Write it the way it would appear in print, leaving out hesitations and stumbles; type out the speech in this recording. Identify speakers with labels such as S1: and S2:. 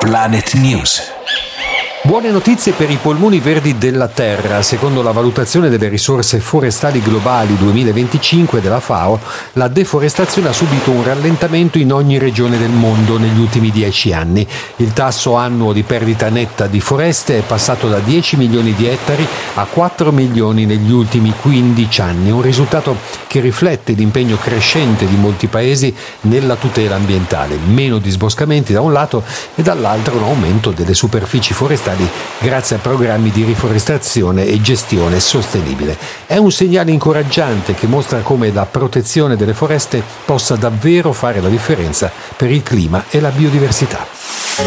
S1: Planet News.
S2: Buone notizie per i polmoni verdi della Terra. Secondo la valutazione delle risorse forestali globali 2025 della FAO, la deforestazione ha subito un rallentamento in ogni regione del mondo negli ultimi 10 anni. Il tasso annuo di perdita netta di foreste è passato da 10 milioni di ettari a 4 milioni negli ultimi 15 anni, un risultato che riflette l'impegno crescente di molti paesi nella tutela ambientale. Meno disboscamenti da un lato e dall'altro un aumento delle superfici forestali grazie a programmi di riforestazione e gestione sostenibile. È un segnale incoraggiante che mostra come la protezione delle foreste possa davvero fare la differenza per il clima e la biodiversità.